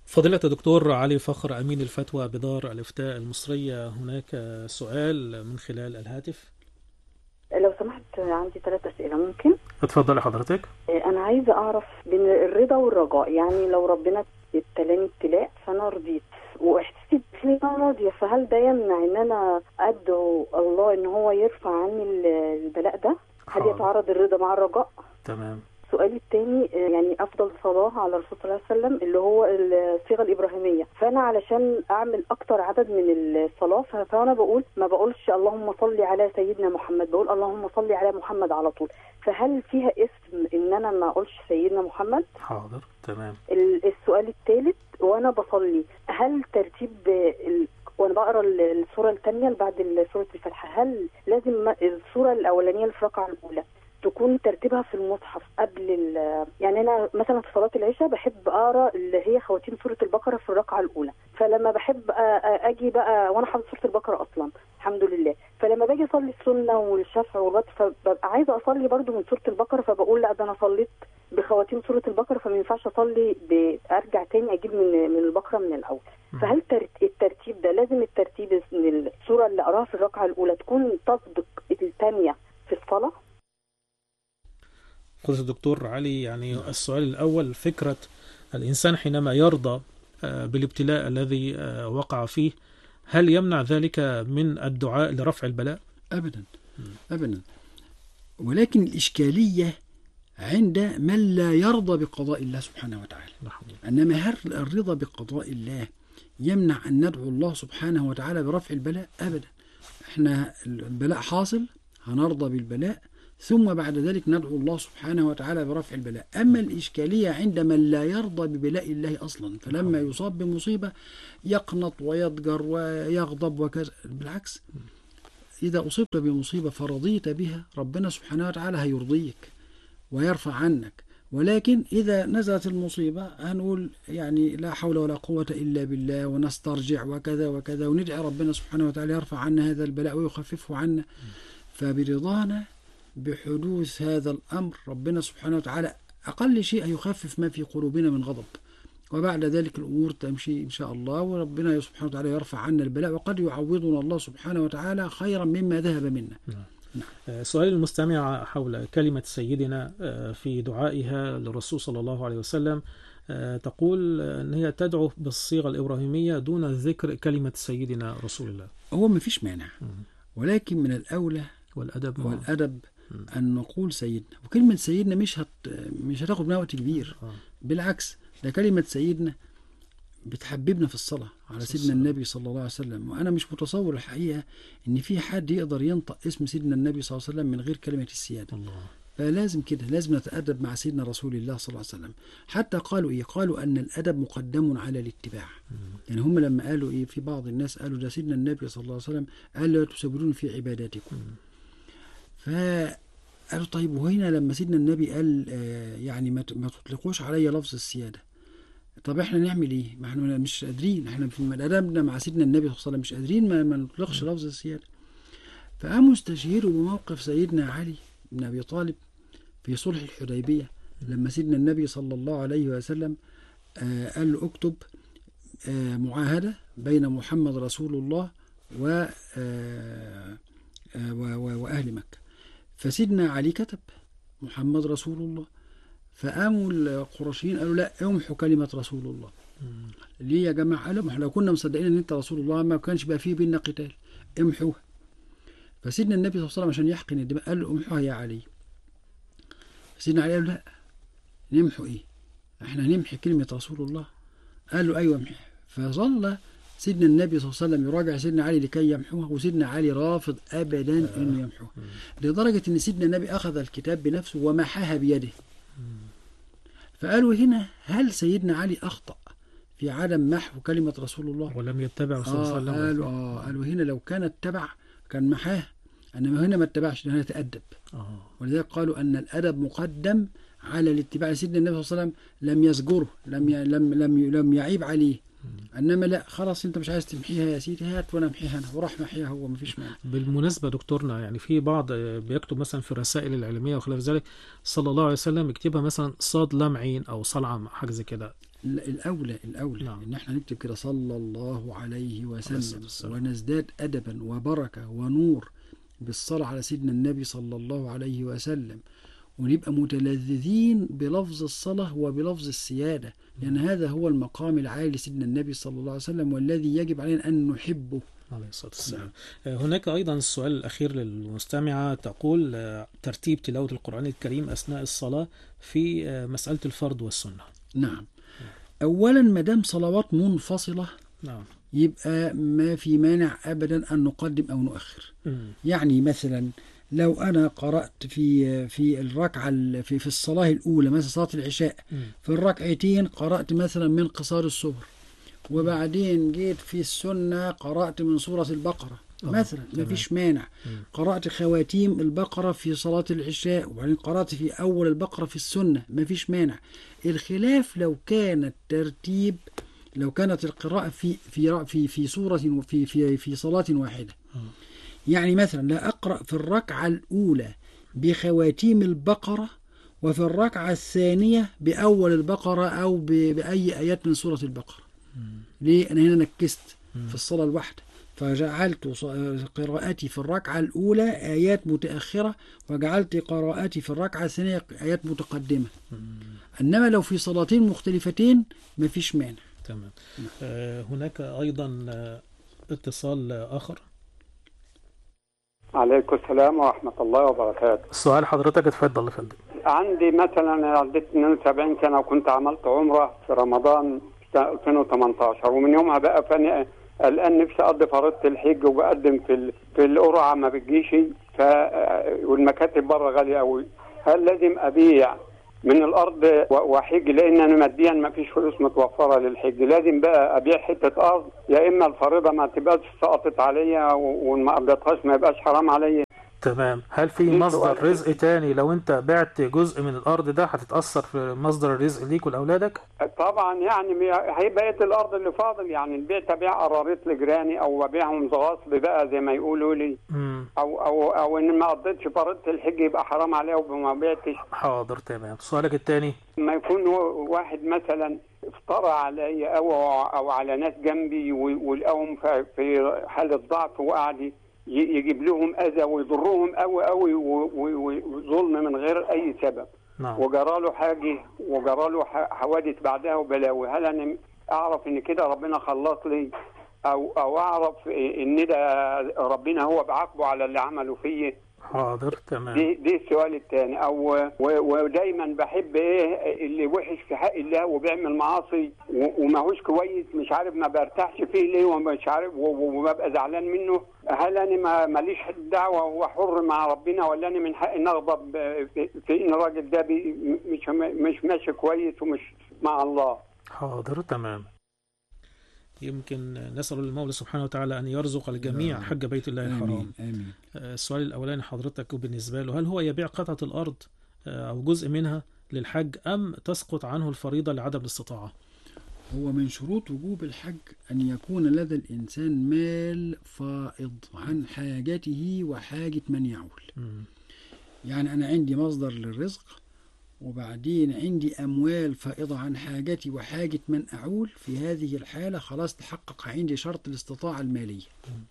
فضيلة الدكتور علي فخر أمين الفتوى بدار الإفتاء المصرية، هناك سؤال من خلال الهاتف. لو سمحت عندي 3 أسئلة ممكن؟ اتفضلي حضرتك. أنا عايزة أعرف بين الرضا والرجاء، يعني لو ربنا ابتلاني ابتلاء فأنا رضيت وإحساسي إن أنا راضية، فهل ده يمنع إن أنا أدعو الله إن هو يرفع عني البلاء ده؟ هل حاضر. يتعارض الرضا مع الرجاء؟ تمام. سؤالي الثاني، يعني افضل صلاه على الرسول صلى الله عليه وسلم اللي هو الصيغه الابراهيميه، فانا علشان اعمل اكتر عدد من الصلاه فانا ما بقولش اللهم صل على سيدنا محمد، بقول اللهم صل على محمد على طول، فهل فيها اسم ان انا ما اقولش سيدنا محمد؟ حاضر. تمام. السؤال الثالث، وانا بصلي هل ترتيب وانا بقرا السوره الثانيه اللي بعد سوره الفاتحه، هل لازم السوره الاولانيه اللي في الركعه الاولى تكون ترتيبها في المصحف قبل يعني انا مثلا في صلاه العشاء بحب اقرا اللي هي خواتيم سوره البقره في الركعه الاولى، فلما بحب اجي بقى وانا حافظ سوره البقره اصلا الحمد لله، فلما باجي اصلي السنه والشفع والوتر فببقى عايزه اصلي برضو من سوره البقره، فبقول لا ده انا صليت بخواتيم سوره البقره فما ينفعش اصلي ارجع تاني اجيب من البقره من الاول. فهل الترتيب ده لازم الترتيب ان السوره اللي اقراها في الركعه الاولى تكون تصدق الثانيه في الصلاه؟ فضيلة الدكتور علي، يعني السؤال الأول، فكرة الإنسان حينما يرضى بالابتلاء الذي وقع فيه، هل يمنع ذلك من الدعاء لرفع البلاء؟ أبدا أبدا، ولكن الإشكالية عند من لا يرضى بقضاء الله سبحانه وتعالى. إنما هل الرضا بقضاء الله يمنع أن ندعو الله سبحانه وتعالى برفع البلاء؟ أبدا. احنا البلاء حاصل، هنرضى بالبلاء ثم بعد ذلك ندعو الله سبحانه وتعالى برفع البلاء. أما الإشكالية عند من لا يرضى ببلاء الله أصلا، فلما يصاب بمصيبة يقنط ويضجر ويغضب وكذا. بالعكس، إذا أصبت بمصيبة فرضيت بها ربنا سبحانه وتعالى هيرضيك ويرفع عنك، ولكن إذا نزلت المصيبة هنقول يعني لا حول ولا قوة إلا بالله ونسترجع وكذا وكذا وندعي ربنا سبحانه وتعالى يرفع عنا هذا البلاء ويخففه عنا. فبرضانا بحدوث هذا الأمر ربنا سبحانه وتعالى أقل شيء يخفف ما في قلوبنا من غضب، وبعد ذلك الأمور تمشي إن شاء الله، وربنا سبحانه وتعالى يرفع عنا البلاء، وقد يعوضنا الله سبحانه وتعالى خيرا مما ذهب منا. سؤال المستمع حول كلمة سيدنا في دعائها للرسول صلى الله عليه وسلم، تقول أن هي تدعو بالصيغة الإبراهيمية دون ذكر كلمة سيدنا رسول الله. هو ما فيش مانع، ولكن من الأولى والأدب أن نقول سيدنا، وكلمة سيدنا مش هتاخد منها وقت كبير. بالعكس، ده كلمة سيدنا بتحببنا في الصلاة على سيدنا النبي صلى الله عليه وسلم. وأنا مش متصور الحقيقة إن في حد يقدر ينطق اسم سيدنا النبي صلى الله عليه وسلم من غير كلمة السيادة. الله. فلازم كده، لازم نتأدب مع سيدنا رسول الله صلى الله عليه وسلم. حتى قالوا أن الأدب مقدم على الاتباع. يعني هم لما قالوا في بعض الناس قالوا ده سيدنا النبي صلى الله عليه وسلم قال لا تسبلون في عباداتكم. فقالوا طيب، وهنا لما سيدنا النبي قال يعني ما تطلقوش علي لفظ السيادة، طب احنا نعمل ايه؟ ما احنا مش قادرين، احنا في مدامنا مع سيدنا النبي صلى الله عليه وسلم مش قادرين ما نطلقش لفظ السيادة. فقاموا استشيروا بموقف سيدنا علي بن أبي طالب في صلح الحديبية، لما سيدنا النبي صلى الله عليه وسلم قال له اكتب معاهدة بين محمد رسول الله وأهل مكة. فسيدنا علي كتب محمد رسول الله، فقاموا القرشيين قالوا لا، امحوا كلمة رسول الله. ليه يا جماعة؟ قالوا احنا لو كنا مصدقين ان انت رسول الله ما كانش بقى فيه بيننا قتال، امحوها. فسيدنا النبي صلى الله عليه وسلم عشان يحقن الدماء قال له امحوها يا علي. سيدنا علي قال له لا، نمحو ايه؟ احنا نمحي كلمة رسول الله. قال له ايوه امحي. فظل سيدنا النبي صلى الله عليه وسلم يراجع سيدنا علي لكي يمحوها، وسيدنا علي رافض ابدا انه يمحوها، لدرجة ان سيدنا النبي اخذ الكتاب بنفسه ومحاها بيده. فقالوا هنا هل سيدنا علي أخطأ في عدم محو كلمة رسول الله ولم يتبع صلى الله عليه وسلم؟ قالوا هنا لو كان اتبع كان محاه، انما هنا ما اتبعش، هنا تأدب. ولذلك قالوا أن الأدب مقدم على الاتباع. سيدنا النبي صلى الله عليه وسلم لم يزجره، لم يعيب عليه، انما لا خلاص انت مش عايز تمحيها يا سيدي، هات وانا امحيها انا، وراح محيها هو، مفيش مانع. بالمناسبه دكتورنا، يعني في بعض بيكتب مثلا في الرسائل العلميه وخلاف ذلك صلى الله عليه وسلم يكتبها مثلا صاد لام عين او صلعه حاجه زي كده، الأولى نعم. إن احنا نكتب كده صلى الله عليه وسلم، والسلام. ونزداد أدبا وبركة ونور بالصلاة على سيدنا النبي صلى الله عليه وسلم، ونبقى متلذذين بلفظ الصلاة وبلفظ السيادة، لأن هذا هو المقام العالي لسيدنا النبي صلى الله عليه وسلم والذي يجب علينا أن نحبه عليه الصلاة والسلام. هناك أيضا السؤال الأخير للمستمعة، تقول ترتيب تلاوة القرآن الكريم أثناء الصلاة في مسألة الفرض والسنة. نعم. أولا مدام صلوات منفصلة نعم. يبقى ما في مانع أبدا أن نقدم أو نؤخر. يعني مثلا لو أنا قرأت في الركعة في الصلاة الأولى مثلا صلاة العشاء، في الركعتين قرأت مثلا من قصار السور، وبعدين جيت في السنة قرأت من سورة البقرة مثلا، ما فيش مانع. قرأت خواتيم البقرة في صلاة العشاء، وبعدين قرأت في أول البقرة في السنة، ما فيش مانع. الخلاف لو كانت القراءة في سورة في صلاة واحدة. يعني مثلا لا أقرأ في الركعة الأولى بخواتيم البقرة، وفي الركعة الثانية بأول البقرة أو بأي آيات من سورة البقرة. ليه؟ أنا هنا نكست في الصلاة الواحدة، فجعلت قراءتي في الركعة الأولى آيات متأخرة، وجعلت قراءتي في الركعة الثانية آيات متقدمة. إنما لو في صلاتين مختلفتين ما فيش مانع. تمام. هناك أيضا اتصال آخر. عليكم السلام ورحمة الله وبركاته. السؤال حضرتك، اتفضل يا فندم. عندي مثلا عديت 72 سنة وكنت عملت عمرة في رمضان 2018، ومن يومها بقى فأنا الآن نفسي أقضي فريضة الحج، وبقدم في القرعة ما بتجيش، والمكاتب بره غالية قوي. هل لازم أبيع من الأرض وحج، لأن أنا ماديا ما فيش فلوس متوفرة للحج؟ لازم بقى أبيع حتة أرض، يا إما الفريضة ما تبقاش سقطت عليا وما قضيتهاش ما يبقاش حرام عليا. تمام. هل في مصدر رزق تاني لو انت بعت جزء من الارض ده هتتأثر في مصدر الرزق ليك ولأولادك؟ طبعا، يعني هي بقيت الارض اللي فاضل، يعني البيت ابيع قراريط لجيراني او ابيعهم غصب بقى زي ما يقولوا لي، او ان ما قضيتش فريضة الحج يبقى حرام عليا وما بعتش. حاضر. تمام. سؤالك الثاني، ما يكون واحد مثلا افترى علي او على ناس جنبي ولقاهم في حالة ضعف، وقعد يجيب لهم اذى ويضرهم قوي وظلم من غير اي سبب. نعم. وجرى له حاجه، وجرى له حوادث بعدها وبلاوي. هل انا اعرف ان كده ربنا خلص لي، او اعرف ان ده ربنا هو بعاقبه على اللي عمله فيه؟ حاضر. تمام. دي السؤال الثاني. ودايما بحب اللي وحش في حق الله وبيعمل معاصي وماهوش كويس، مش عارف ما برتاحش فيه ليه، ومش عارف وببقى زعلان منه. هل انا ماليش دعوه وهو حر مع ربنا، ولا انا من حقي نغضب في ان الراجل ده مش ماشي كويس ومش مع الله؟ حاضر. تمام. يمكن نسأل المولى سبحانه وتعالى أن يرزق الجميع حج بيت الله الحرام. آمين. السؤال الأولاني حضرتك بالنسبة له، هل هو يبيع قطعة الأرض أو جزء منها للحج، أم تسقط عنه الفريضة لعدم الاستطاعة؟ هو من شروط وجوب الحج أن يكون لدى الإنسان مال فائض عن حاجته وحاجة من يعول. يعني أنا عندي مصدر للرزق، وبعدين عندي أموال فائضة عن حاجتي وحاجة من أعول. في هذه الحالة خلاص تحقق عندي شرط الاستطاعة المالية.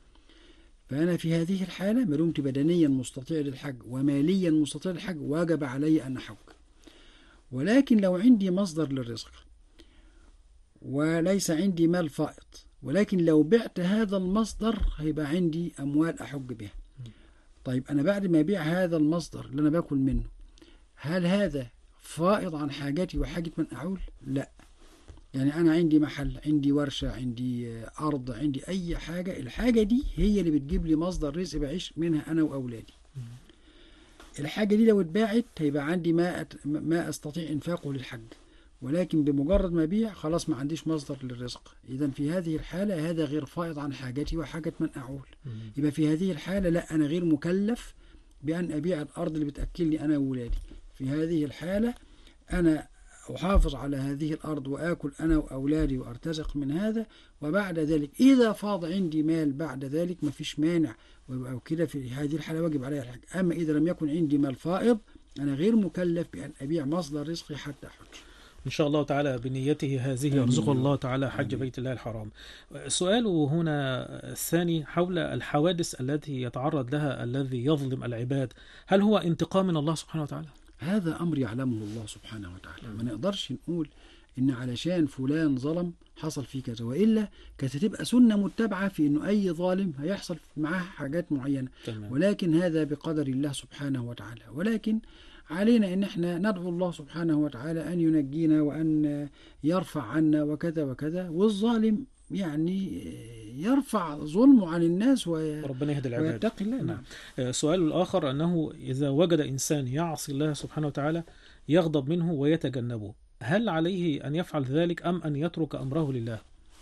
فأنا في هذه الحالة ما دمت بدنيا مستطيع للحج وماليا مستطيع للحج واجب علي أن أحج. ولكن لو عندي مصدر للرزق وليس عندي مال فائض، ولكن لو بعت هذا المصدر هيبقى عندي أموال أحج بها. طيب أنا بعد ما أبيع هذا المصدر اللي أنا باكل منه، هل هذا فائض عن حاجتي وحاجة من أعول؟ لا. يعني أنا عندي محل، عندي ورشة، عندي أرض، عندي أي حاجة، الحاجة دي هي اللي بتجيب لي مصدر رزق بعيش منها أنا وأولادي. الحاجة دي لو اتباعت هيبقى عندي ما أستطيع إنفاقه للحج، ولكن بمجرد ما أبيع خلاص ما عنديش مصدر للرزق. إذن في هذه الحالة هذا غير فائض عن حاجتي وحاجة من أعول. يبقى في هذه الحالة لا، أنا غير مكلف بأن أبيع الأرض اللي بتأكلني أنا وولادي. في هذه الحالة أنا أحافظ على هذه الأرض وآكل أنا وأولادي وأرتزق من هذا، وبعد ذلك إذا فاض عندي مال بعد ذلك ما فيش مانع، ويبقى كده في هذه الحالة واجب علي الحج. أما إذا لم يكن عندي مال فائض أنا غير مكلف بأن أبيع مصدر رزقي حتى أحج. إن شاء الله تعالى بنيته هذه يرزقه الله تعالى حج بيت الله الحرام. سؤاله هنا الثاني حول الحوادث التي يتعرض لها الذي يظلم العباد، هل هو انتقام من الله سبحانه وتعالى؟ هذا أمر يعلمه الله سبحانه وتعالى. ما نقدرش نقول إن علشان فلان ظلم حصل فيه كذا، وإلا كانت هتبقى سنة متبعة في إنه أي ظالم هيحصل معاه حاجات معينة. تمام. ولكن هذا بقدر الله سبحانه وتعالى، ولكن علينا إن احنا ندعو الله سبحانه وتعالى أن ينجينا وأن يرفع عنا وكذا وكذا، والظالم يعني يرفع ظلمه عن الناس ربنا يهدي العباد ويتقي الله. نعم. سؤال الآخر أنه إذا وجد إنسان يعصي الله سبحانه وتعالى يغضب منه ويتجنبه، هل عليه أن يفعل ذلك أم أن يترك أمره لله؟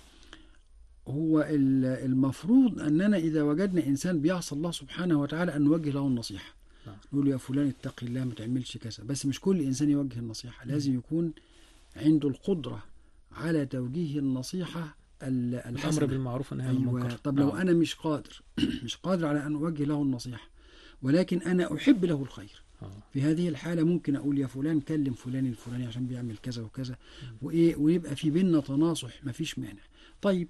هو المفروض أننا إذا وجدنا إنسان بيعصي الله سبحانه وتعالى أن نوجه له النصيحة. نقول يا فلان اتق الله ما تعملش كذا، بس مش كل إنسان يوجه النصيحة، لازم يكون عنده القدرة على توجيه النصيحة الحسنة، الأمر بالمعروف والنهي عن المنكر. طب لو أنا مش قادر على أن أوجه له النصيحة، ولكن أنا أحب له الخير، في هذه الحالة ممكن أقول يا فلان كلم فلان الفلاني عشان بيعمل كذا وكذا، ويبقى في بيننا تناصح، ما فيش مانع. طيب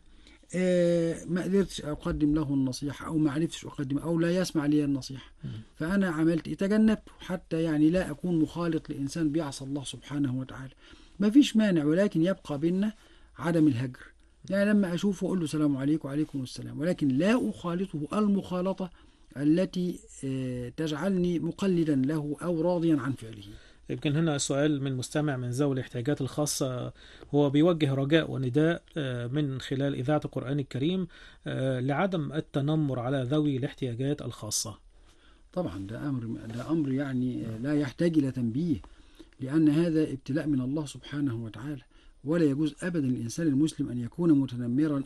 ما قدرتش أقدم له النصيحة أو ما عرفتش أقدم أو لا يسمع لي النصيحة، فأنا عملت تجنبته حتى يعني لا أكون مخالط لإنسان بيعصى الله سبحانه وتعالى، ما فيش مانع، ولكن يبقى بيننا عدم الهجر. يعني لما أشوفه أقول له السلام عليكم وعليكم السلام، ولكن لا أخالطه المخالطة التي تجعلني مقلدا له أو راضيا عن فعله. يمكن هنا سؤال من مستمع من ذوي الاحتياجات الخاصة، هو بيوجه رجاء ونداء من خلال إذاعة القرآن الكريم لعدم التنمر على ذوي الاحتياجات الخاصة. طبعا ده أمر يعني لا يحتاج إلى تنبيه، لأن هذا ابتلاء من الله سبحانه وتعالى، ولا يجوز أبدا الإنسان المسلم أن يكون متنمرا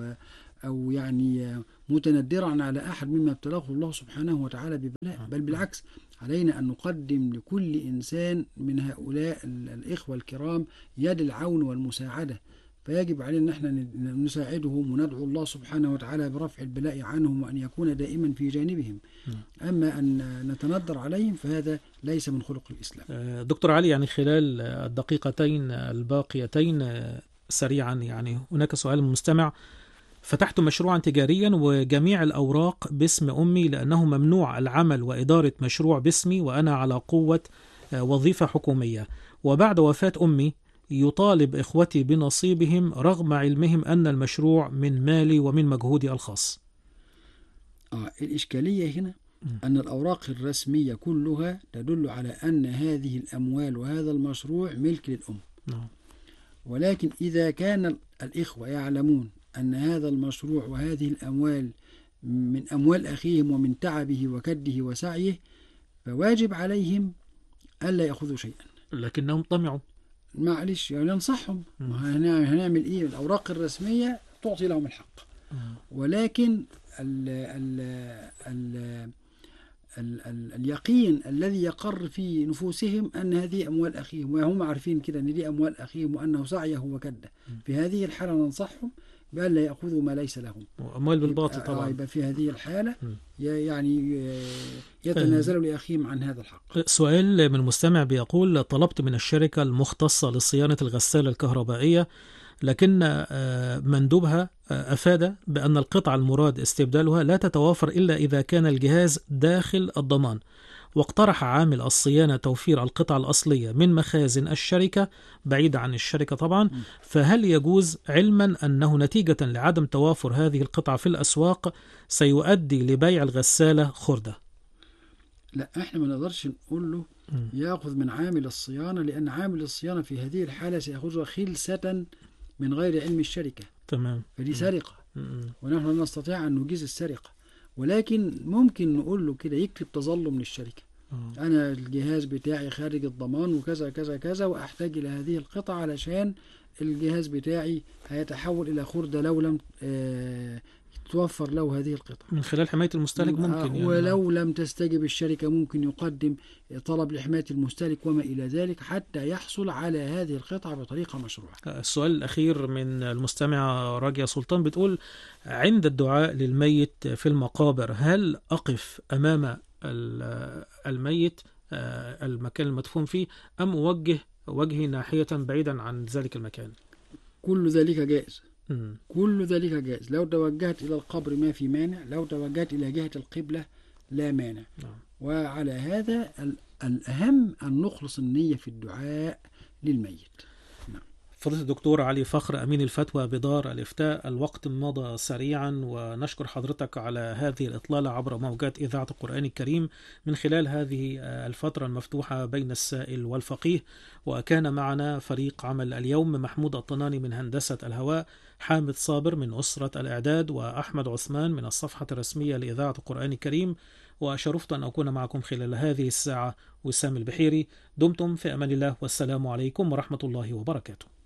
أو يعني متندرا على أحد مما ابتلاه الله سبحانه وتعالى ببلاء، بل بالعكس علينا أن نقدم لكل إنسان من هؤلاء الإخوة الكرام يد العون والمساعدة، فيجب علينا أن احنا نساعدهم وندعو الله سبحانه وتعالى برفع البلاء عنهم وأن يكون دائما في جانبهم. أما أن نتندر عليهم فهذا ليس من خلق الإسلام. دكتور علي، يعني خلال الدقيقتين الباقيتين سريعا، يعني هناك سؤال من مستمع: فتحت مشروعا تجاريا وجميع الأوراق باسم أمي لأنه ممنوع العمل وإدارة مشروع باسمي وأنا على قوة وظيفة حكومية، وبعد وفاة أمي يطالب إخوتي بنصيبهم رغم علمهم أن المشروع من مالي ومن مجهودي الخاص. الإشكالية هنا أن الأوراق الرسمية كلها تدل على أن هذه الأموال وهذا المشروع ملك للأم. ولكن إذا كان الإخوة يعلمون أن هذا المشروع وهذه الأموال من أموال أخيهم ومن تعبه وكده وسعيه، فواجب عليهم ألا يأخذوا شيئا. لكنهم طمعوا. معلش يعني ننصحهم، هنعمل إيه؟ الأوراق الرسمية تعطي لهم الحق، ولكن اليقين الذي يقر في نفوسهم أن هذه أموال أخيهم، وهم عارفين كده أن دي أموال أخيهم وأنه سعيه وكده، في هذه الحالة ننصحهم بأن لا يأخذوا ما ليس لهم، أموال بالباطل طبعا. يبقى في هذه الحالة يعني يتنازلوا لأخيهم عن هذا الحق. سؤال من المستمع بيقول: طلبت من الشركة المختصة لصيانة الغسالة الكهربائية، لكن مندوبها أفاد بأن القطعة المراد استبدالها لا تتوافر إلا إذا كان الجهاز داخل الضمان، واقترح عامل الصيانة توفير القطعة الأصلية من مخازن الشركة بعيدة عن الشركة طبعا، فهل يجوز علما أنه نتيجة لعدم توافر هذه القطعة في الأسواق سيؤدي لبيع الغسالة خردة؟ لا، احنا ما نقدرش نقول له يأخذ من عامل الصيانة، لأن عامل الصيانة في هذه الحالة سيأخذها خلسة من غير علم الشركة. تمام. فدي سرقة، ونحن لا نستطيع أن نجيز السرقة، ولكن ممكن نقول له كده يكتب تظلم للشركة. أنا الجهاز بتاعي خارج الضمان وكذا كذا كذا، وأحتاج إلى هذه القطعة علشان الجهاز بتاعي هيتحول إلى خردة لو لم توفر له هذه القطعة. من خلال حماية المستهلك ممكن يعني. ولو لم تستجب الشركة ممكن يقدم طلب لحماية المستهلك وما إلى ذلك حتى يحصل على هذه القطعة بطريقة مشروعة. السؤال الأخير من المستمعة راجية سلطان بتقول: عند الدعاء للميت في المقابر هل أقف أمام الميت المكان المدفون فيه أم أوجه وجهي ناحية بعيدا عن ذلك المكان. كل ذلك جائز. كل ذلك جائز. لو توجهت إلى القبر ما في مانع، لو توجهت إلى جهة القبلة لا مانع. وعلى هذا الأهم أن نخلص النية في الدعاء للميت. فضيلة الدكتور علي فخر أمين الفتوى بدار الإفتاء، الوقت مضى سريعا، ونشكر حضرتك على هذه الإطلالة عبر موجات إذاعة القرآن الكريم من خلال هذه الفترة المفتوحة بين السائل والفقيه. وكان معنا فريق عمل اليوم: محمود الطناني من هندسة الهواء، حامد صابر من أسرة الإعداد، وأحمد عثمان من الصفحة الرسمية لإذاعة القرآن الكريم. وشرفت أن أكون معكم خلال هذه الساعة وسام البحيري. دمتم في أمان الله، والسلام عليكم ورحمة الله وبركاته.